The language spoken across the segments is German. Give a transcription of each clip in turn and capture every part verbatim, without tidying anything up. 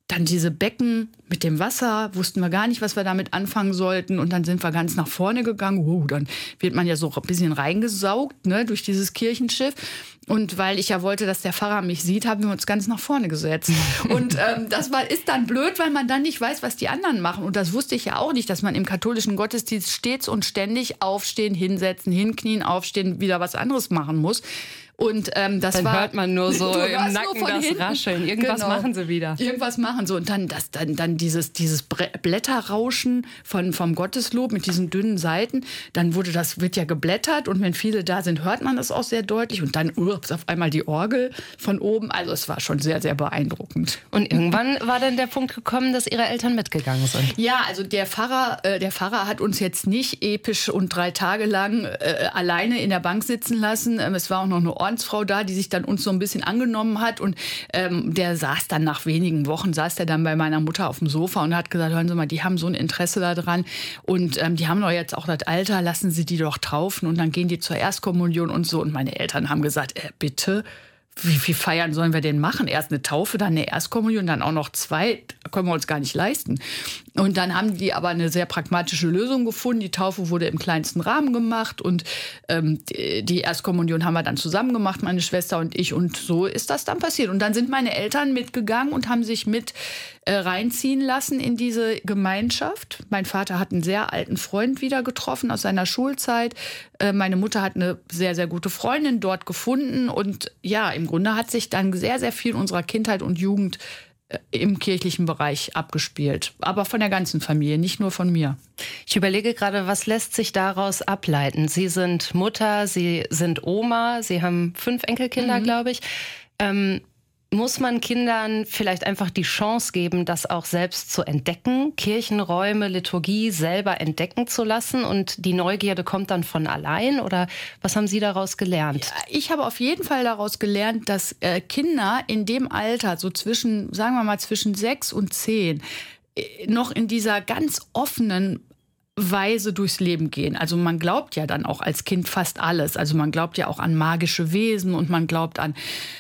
dann diese Becken mit dem Wasser, wussten wir gar nicht, was wir damit anfangen sollten. Und dann sind wir ganz nach vorne gegangen. Oh, dann wird man ja so ein bisschen reingesaugt, ne, durch dieses Kirchenschiff. Und weil ich ja wollte, dass der Pfarrer mich sieht, haben wir uns ganz nach vorne gesetzt. Und ähm, das war, ist dann blöd, weil man dann nicht weiß, was die anderen machen. Und das wusste ich ja auch nicht, dass man im katholischen Gottesdienst stets und ständig aufstehen, hinsetzen, hinknien, aufstehen, wieder was anderes machen muss. Und ähm, das dann war, hört man nur so im Nacken das hinten. Rascheln. Irgendwas Genau. machen sie wieder. Irgendwas machen sie. Und dann, das, dann, dann dieses, dieses Blätterrauschen von, vom Gotteslob mit diesen dünnen Seiten. Dann wurde das, wird ja geblättert. Und wenn viele da sind, hört man das auch sehr deutlich. Und dann ups, auf einmal die Orgel von oben. Also es war schon sehr, sehr beeindruckend. Und irgendwann war dann der Punkt gekommen, dass Ihre Eltern mitgegangen sind. Ja, also der Pfarrer, äh, der Pfarrer hat uns jetzt nicht episch und drei Tage lang äh, alleine in der Bank sitzen lassen. Ähm, es war auch noch eine Frau da, die sich dann uns so ein bisschen angenommen hat und ähm, der saß dann nach wenigen Wochen, saß der dann bei meiner Mutter auf dem Sofa und hat gesagt, hören Sie mal, die haben so ein Interesse daran und ähm, die haben doch jetzt auch das Alter, lassen Sie die doch taufen und dann gehen die zur Erstkommunion und so und meine Eltern haben gesagt, äh, bitte, wie viel Feiern sollen wir denn machen? Erst eine Taufe, dann eine Erstkommunion, dann auch noch zwei. Können wir uns gar nicht leisten. Und dann haben die aber eine sehr pragmatische Lösung gefunden. Die Taufe wurde im kleinsten Rahmen gemacht und ähm, die Erstkommunion haben wir dann zusammen gemacht, meine Schwester und ich. Und so ist das dann passiert. Und dann sind meine Eltern mitgegangen und haben sich mit äh, reinziehen lassen in diese Gemeinschaft. Mein Vater hat einen sehr alten Freund wieder getroffen aus seiner Schulzeit. Äh, meine Mutter hat eine sehr, sehr gute Freundin dort gefunden. Und ja, im Grunde hat sich dann sehr, sehr viel unserer Kindheit und Jugend im kirchlichen Bereich abgespielt. Aber von der ganzen Familie, nicht nur von mir. Ich überlege gerade, was lässt sich daraus ableiten? Sie sind Mutter, Sie sind Oma, Sie haben fünf Enkelkinder, mhm. glaube ich. Ähm, muss man Kindern vielleicht einfach die Chance geben, das auch selbst zu entdecken, Kirchenräume, Liturgie selber entdecken zu lassen und die Neugierde kommt dann von allein? Oder was haben Sie daraus gelernt? Ja, ich habe auf jeden Fall daraus gelernt, dass äh, Kinder in dem Alter, so zwischen, sagen wir mal zwischen sechs und zehn, äh, noch in dieser ganz offenen Weise durchs Leben gehen. Also man glaubt ja dann auch als Kind fast alles. Also man glaubt ja auch an magische Wesen und man glaubt an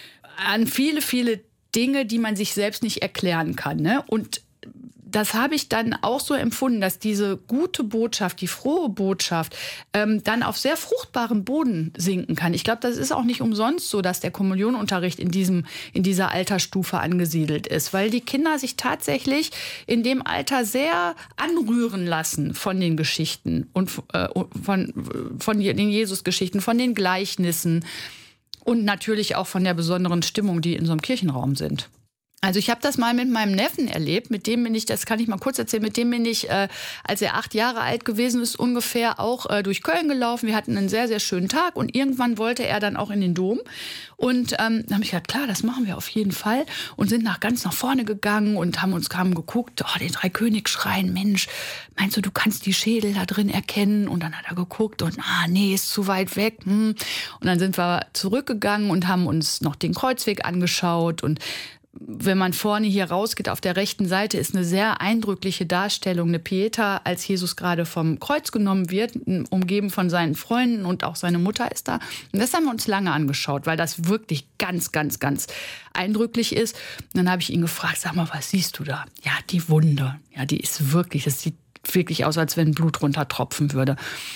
an viele, viele Dinge, die man sich selbst nicht erklären kann. Ne? Und das habe ich dann auch so empfunden, dass diese gute Botschaft, die frohe Botschaft, ähm, dann auf sehr fruchtbaren Boden sinken kann. Ich glaube, das ist auch nicht umsonst so, dass der Kommunionunterricht in diesem, in dieser Altersstufe angesiedelt ist, weil die Kinder sich tatsächlich in dem Alter sehr anrühren lassen von den Geschichten und äh, von, von den Jesus-Geschichten, von den Gleichnissen. Und natürlich auch von der besonderen Stimmung, die in so einem Kirchenraum sind. Also ich habe das mal mit meinem Neffen erlebt, mit dem bin ich, das kann ich mal kurz erzählen, mit dem bin ich, äh, als er acht Jahre alt gewesen ist, ungefähr auch äh, durch Köln gelaufen. Wir hatten einen sehr, sehr schönen Tag und irgendwann wollte er dann auch in den Dom. Und ähm, dann habe ich gesagt, klar, das machen wir auf jeden Fall und sind nach ganz nach vorne gegangen und haben uns haben geguckt, oh, den Dreikönigsschrein, Mensch, meinst du, du kannst die Schädel da drin erkennen? Und dann hat er geguckt und, ah, nee, ist zu weit weg. Hm. Und dann sind wir zurückgegangen und haben uns noch den Kreuzweg angeschaut und wenn man vorne hier rausgeht, auf der rechten Seite ist eine sehr eindrückliche Darstellung, eine Pieta, als Jesus gerade vom Kreuz genommen wird, umgeben von seinen Freunden und auch seine Mutter ist da. Und das haben wir uns lange angeschaut, weil das wirklich ganz, ganz, ganz eindrücklich ist. Und dann habe ich ihn gefragt, sag mal, was siehst du da? Ja, die Wunde. Ja, die ist wirklich, das sieht wirklich aus, als wenn Blut runtertropfen würde.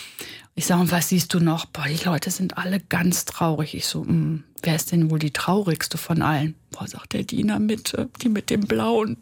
Ich sage, und was siehst du noch? Boah, die Leute sind alle ganz traurig. Ich so, mh, wer ist denn wohl die traurigste von allen? Boah, sagt der, die in der Mitte, die mit dem Blauen.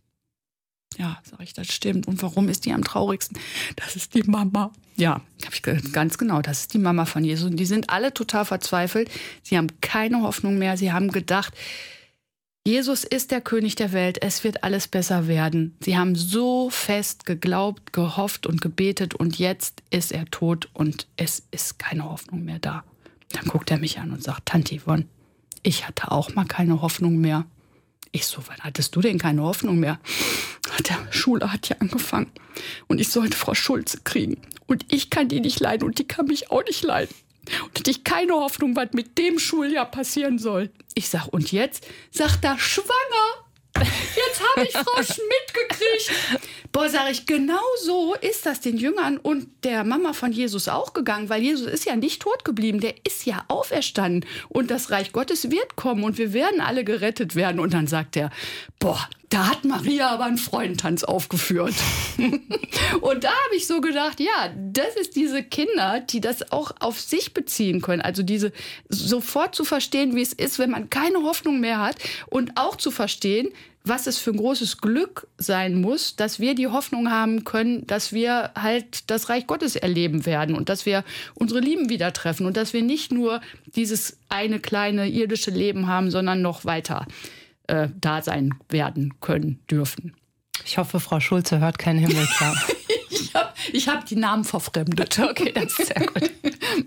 Ja, sage ich, das stimmt. Und warum ist die am traurigsten? Das ist die Mama. Ja, habe ich gesagt, ganz genau, das ist die Mama von Jesus. Und die sind alle total verzweifelt. Sie haben keine Hoffnung mehr. Sie haben gedacht, Jesus ist der König der Welt, es wird alles besser werden. Sie haben so fest geglaubt, gehofft und gebetet und jetzt ist er tot und es ist keine Hoffnung mehr da. Dann guckt er mich an und sagt, Tante Yvonne, ich hatte auch mal keine Hoffnung mehr. Ich so, wann hattest du denn keine Hoffnung mehr? Der Schule hat ja angefangen und ich sollte Frau Schulze kriegen. Und ich kann die nicht leiden und die kann mich auch nicht leiden. Und hatte ich keine Hoffnung, was mit dem Schuljahr passieren soll. Ich sag, und jetzt? Sagt er, schwanger. Jetzt habe ich Frau Schmidt gekriegt. Boah, sag ich, genau so ist das den Jüngern und der Mama von Jesus auch gegangen, weil Jesus ist ja nicht tot geblieben, der ist ja auferstanden und das Reich Gottes wird kommen und wir werden alle gerettet werden. Und dann sagt er, boah, Da hat Maria aber einen Freudentanz aufgeführt. Und da habe ich so gedacht, ja, das ist diese Kinder, die das auch auf sich beziehen können. Also diese sofort zu verstehen, wie es ist, wenn man keine Hoffnung mehr hat. Und auch zu verstehen, was es für ein großes Glück sein muss, dass wir die Hoffnung haben können, dass wir halt das Reich Gottes erleben werden und dass wir unsere Lieben wieder treffen und dass wir nicht nur dieses eine kleine irdische Leben haben, sondern noch weiter äh, da sein werden können, dürfen. Ich hoffe, Frau Schulze hört keinen Himmelklar. ich habe ich hab die Namen verfremdet. Okay, das ist sehr gut.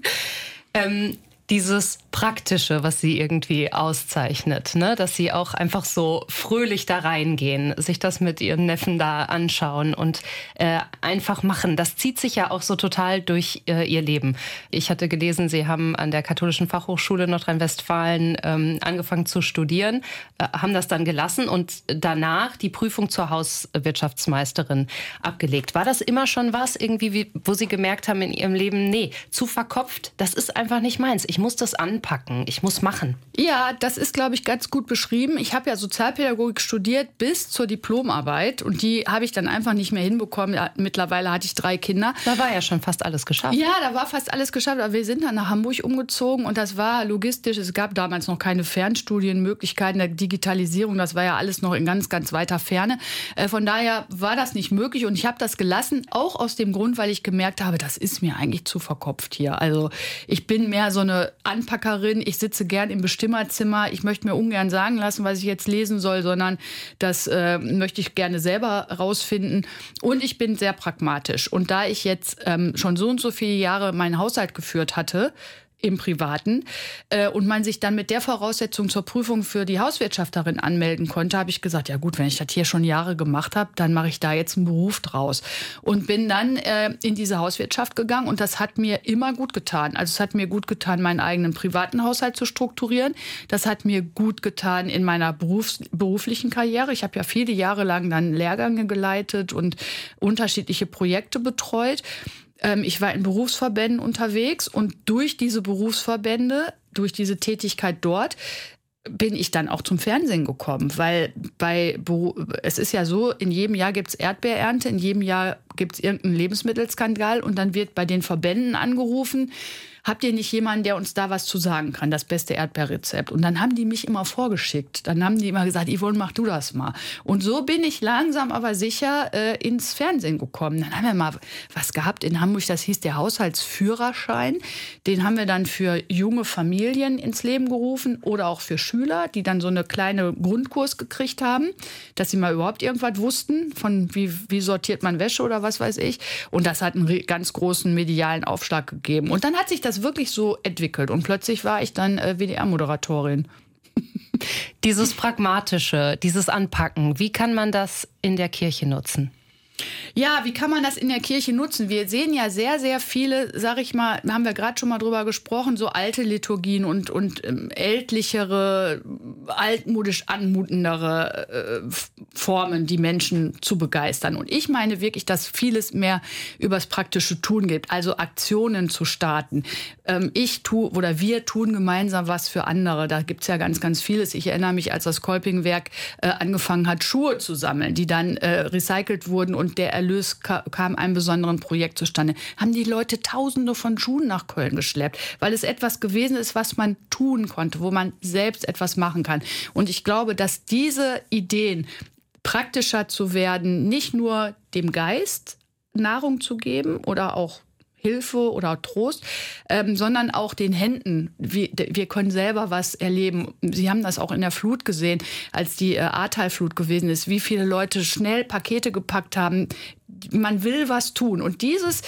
ähm, Dieses Praktische, was sie irgendwie auszeichnet, ne? Dass sie auch einfach so fröhlich da reingehen, sich das mit ihren Neffen da anschauen und äh, einfach machen. Das zieht sich ja auch so total durch äh, ihr Leben. Ich hatte gelesen, Sie haben an der Katholischen Fachhochschule Nordrhein-Westfalen ähm, angefangen zu studieren, äh, haben das dann gelassen und danach die Prüfung zur Hauswirtschaftsmeisterin abgelegt. War das immer schon was, irgendwie, wie, wo Sie gemerkt haben in Ihrem Leben, nee, zu verkopft, das ist einfach nicht meins. Ich Ich muss das anpacken, ich muss machen. Ja, das ist, glaube ich, ganz gut beschrieben. Ich habe ja Sozialpädagogik studiert bis zur Diplomarbeit und die habe ich dann einfach nicht mehr hinbekommen. Ja, mittlerweile hatte ich drei Kinder. Da war ja schon fast alles geschafft. Ja, da war fast alles geschafft, aber wir sind dann nach Hamburg umgezogen und das war logistisch. Es gab damals noch keine Fernstudienmöglichkeiten, der Digitalisierung, das war ja alles noch in ganz, ganz weiter Ferne. Von daher war das nicht möglich und ich habe das gelassen, auch aus dem Grund, weil ich gemerkt habe, das ist mir eigentlich zu verkopft hier. Also ich bin mehr so eine Anpackerin, ich sitze gern im Bestimmerzimmer, ich möchte mir ungern sagen lassen, was ich jetzt lesen soll, sondern das äh, möchte ich gerne selber rausfinden und ich bin sehr pragmatisch und da ich jetzt ähm, schon so und so viele Jahre meinen Haushalt geführt hatte, im Privaten äh, und man sich dann mit der Voraussetzung zur Prüfung für die Hauswirtschafterin anmelden konnte, habe ich gesagt, ja gut, wenn ich das hier schon Jahre gemacht habe, dann mache ich da jetzt einen Beruf draus. Und bin dann äh, in diese Hauswirtschaft gegangen und das hat mir immer gut getan. Also es hat mir gut getan, meinen eigenen privaten Haushalt zu strukturieren. Das hat mir gut getan in meiner Berufs- beruflichen Karriere. Ich habe ja viele Jahre lang dann Lehrgänge geleitet und unterschiedliche Projekte betreut. Ich war in Berufsverbänden unterwegs und durch diese Berufsverbände, durch diese Tätigkeit dort, bin ich dann auch zum Fernsehen gekommen. Weil bei es ist ja so, in jedem Jahr gibt es Erdbeerernte, in jedem Jahr gibt es irgendeinen Lebensmittelskandal und dann wird bei den Verbänden angerufen, habt ihr nicht jemanden, der uns da was zu sagen kann, das beste Erdbeerrezept? Und dann haben die mich immer vorgeschickt. Dann haben die immer gesagt, Yvonne, mach du das mal. Und so bin ich langsam aber sicher äh, ins Fernsehen gekommen. Dann haben wir mal was gehabt in Hamburg, das hieß der Haushaltsführerschein. Den haben wir dann für junge Familien ins Leben gerufen oder auch für Schüler, die dann so eine kleine Grundkurs gekriegt haben, dass sie mal überhaupt irgendwas wussten, von wie, wie sortiert man Wäsche oder was weiß ich. Und das hat einen ganz großen medialen Aufschlag gegeben. Und dann hat sich das wirklich so entwickelt. Und plötzlich war ich dann äh, W D R-Moderatorin. Dieses Pragmatische, dieses Anpacken, wie kann man das in der Kirche nutzen? Ja, wie kann man das in der Kirche nutzen? Wir sehen ja sehr, sehr viele, sag ich mal, haben wir gerade schon mal drüber gesprochen, so alte Liturgien und, und ähm, ältlichere, altmodisch anmutendere äh, Formen, die Menschen zu begeistern. Und ich meine wirklich, dass vieles mehr übers praktische Tun geht, also Aktionen zu starten. Ähm, ich tue oder wir tun gemeinsam was für andere. Da gibt's ja ganz, ganz vieles. Ich erinnere mich, als das Kolpingwerk äh, angefangen hat, Schuhe zu sammeln, die dann äh, recycelt wurden und der Erlös kam einem besonderen Projekt zustande, haben die Leute Tausende von Schuhen nach Köln geschleppt, weil es etwas gewesen ist, was man tun konnte, wo man selbst etwas machen kann. Und ich glaube, dass diese Ideen, praktischer zu werden, nicht nur dem Geist Nahrung zu geben oder auch Hilfe oder Trost, ähm, sondern auch den Händen. Wir, wir können selber was erleben. Sie haben das auch in der Flut gesehen, als die äh, Ahrtal-Flut gewesen ist, wie viele Leute schnell Pakete gepackt haben. Man will was tun. Und dieses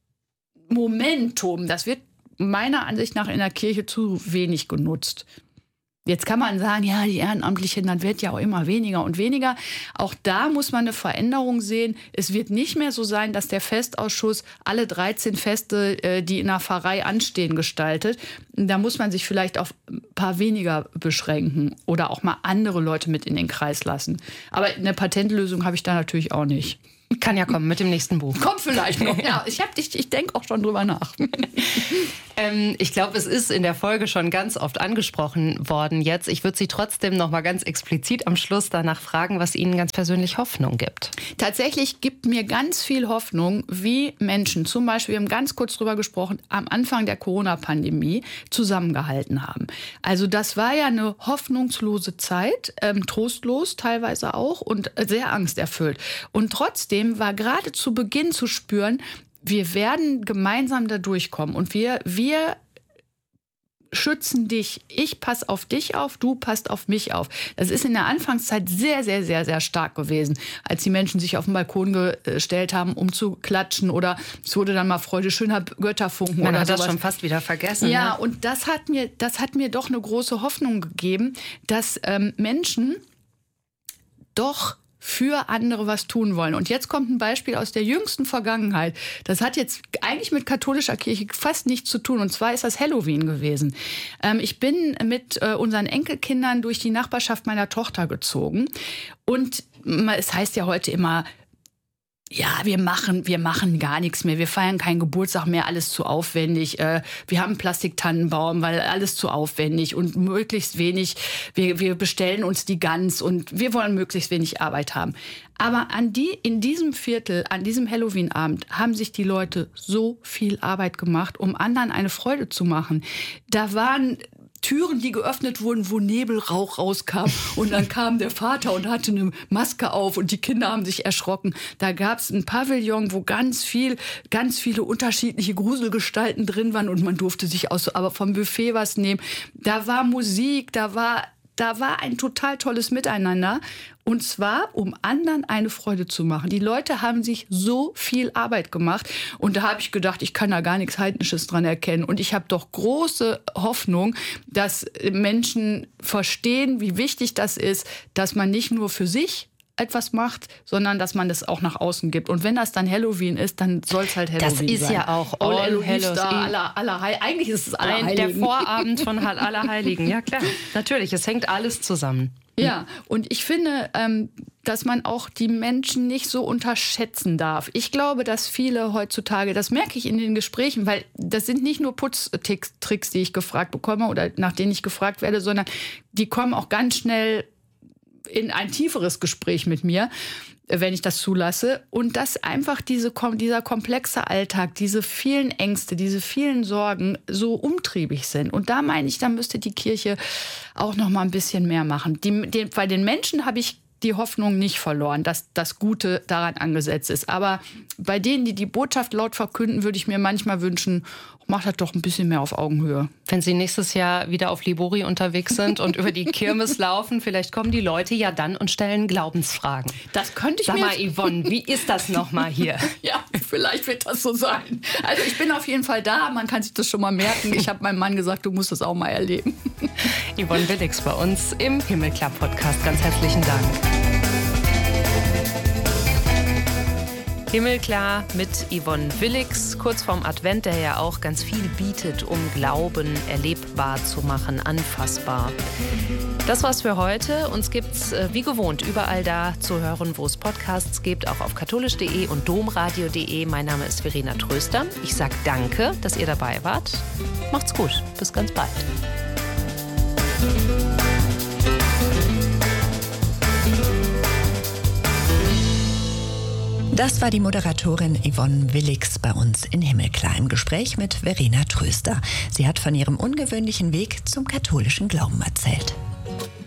Momentum, das wird meiner Ansicht nach in der Kirche zu wenig genutzt. Jetzt kann man sagen, ja, die Ehrenamtlichen, dann wird ja auch immer weniger und weniger. Auch da muss man eine Veränderung sehen. Es wird nicht mehr so sein, dass der Festausschuss alle dreizehn Feste, die in der Pfarrei anstehen, gestaltet. Da muss man sich vielleicht auf ein paar weniger beschränken oder auch mal andere Leute mit in den Kreis lassen. Aber eine Patentlösung habe ich da natürlich auch nicht. Kann ja kommen mit dem nächsten Buch. Kommt vielleicht noch. Ja, ich, ich, ich denke auch schon drüber nach. ähm, ich glaube, es ist in der Folge schon ganz oft angesprochen worden jetzt. Ich würde Sie trotzdem noch mal ganz explizit am Schluss danach fragen, was Ihnen ganz persönlich Hoffnung gibt. Tatsächlich gibt mir ganz viel Hoffnung, wie Menschen, zum Beispiel, wir haben ganz kurz drüber gesprochen, am Anfang der Corona-Pandemie zusammengehalten haben. Also das war ja eine hoffnungslose Zeit, ähm, trostlos teilweise auch und sehr angsterfüllt. Und trotzdem war gerade zu Beginn zu spüren, wir werden gemeinsam da durchkommen und wir, wir schützen dich. Ich passe auf dich auf, du passt auf mich auf. Das ist in der Anfangszeit sehr, sehr, sehr, sehr stark gewesen, als die Menschen sich auf den Balkon gestellt haben, um zu klatschen oder es wurde dann mal Freude schöner Götterfunken. Man oder hat sowas. Das schon fast wieder vergessen. Ja, ne? Und das hat mir, das hat mir doch eine große Hoffnung gegeben, dass ähm, Menschen doch für andere was tun wollen. Und jetzt kommt ein Beispiel aus der jüngsten Vergangenheit. Das hat jetzt eigentlich mit katholischer Kirche fast nichts zu tun. Und zwar ist das Halloween gewesen. Ähm, ich bin mit äh, unseren Enkelkindern durch die Nachbarschaft meiner Tochter gezogen. Und es heißt ja heute immer, ja, wir machen, wir machen gar nichts mehr. Wir feiern keinen Geburtstag mehr, alles zu aufwendig. Wir haben einen Plastiktannenbaum, weil alles zu aufwendig und möglichst wenig. Wir, wir bestellen uns die Gans und wir wollen möglichst wenig Arbeit haben. Aber an die, in diesem Viertel, an diesem Halloween-Abend haben sich die Leute so viel Arbeit gemacht, um anderen eine Freude zu machen. Da waren Türen, die geöffnet wurden, wo Nebelrauch rauskam. Und dann kam der Vater und hatte eine Maske auf und die Kinder haben sich erschrocken. Da gab es ein Pavillon, wo ganz viel, ganz viele unterschiedliche Gruselgestalten drin waren und man durfte sich aus, aber vom Buffet was nehmen. Da war Musik, da war, da war ein total tolles Miteinander. Und zwar, um anderen eine Freude zu machen. Die Leute haben sich so viel Arbeit gemacht. Und da habe ich gedacht, ich kann da gar nichts Heidnisches dran erkennen. Und ich habe doch große Hoffnung, dass Menschen verstehen, wie wichtig das ist, dass man nicht nur für sich etwas macht, sondern dass man das auch nach außen gibt. Und wenn das dann Halloween ist, dann soll es halt Halloween sein. Das ist sein. ja auch All All Hallows aller, aller Heil- Eigentlich ist es Allerheiligen. Der Vorabend von Allerheiligen. Ja klar, natürlich, es hängt alles zusammen. Ja, und ich finde, ähm, dass man auch die Menschen nicht so unterschätzen darf. Ich glaube, dass viele heutzutage, das merke ich in den Gesprächen, weil das sind nicht nur Putztricks, die ich gefragt bekomme oder nach denen ich gefragt werde, sondern die kommen auch ganz schnell in ein tieferes Gespräch mit mir, wenn ich das zulasse. Und dass einfach diese, dieser komplexe Alltag, diese vielen Ängste, diese vielen Sorgen so umtriebig sind. Und da meine ich, da müsste die Kirche auch noch mal ein bisschen mehr machen. Die, die, bei den Menschen habe ich die Hoffnung nicht verloren, dass das Gute daran angesetzt ist. Aber bei denen, die die Botschaft laut verkünden, würde ich mir manchmal wünschen, mach das doch ein bisschen mehr auf Augenhöhe. Wenn Sie nächstes Jahr wieder auf Libori unterwegs sind und über die Kirmes laufen, vielleicht kommen die Leute ja dann und stellen Glaubensfragen. Das könnte ich Sag mir... mal, Yvonne, wie ist das nochmal hier? Ja, vielleicht wird das so sein. Also ich bin auf jeden Fall da, man kann sich das schon mal merken. Ich habe meinem Mann gesagt, du musst das auch mal erleben. Yvonne Willigx bei uns im Himmelklar-Podcast. Ganz herzlichen Dank. Himmelklar mit Yvonne Willigx, kurz vorm Advent, der ja auch ganz viel bietet, um Glauben erlebbar zu machen, anfassbar. Das war's für heute. Uns gibt's äh, wie gewohnt überall da zu hören, wo es Podcasts gibt, auch auf katholisch punkt de und domradio punkt de. Mein Name ist Verena Tröster. Ich sag danke, dass ihr dabei wart. Macht's gut. Bis ganz bald. Das war die Moderatorin Yvonne Willigx bei uns in Himmelklar im Gespräch mit Verena Tröster. Sie hat von ihrem ungewöhnlichen Weg zum katholischen Glauben erzählt.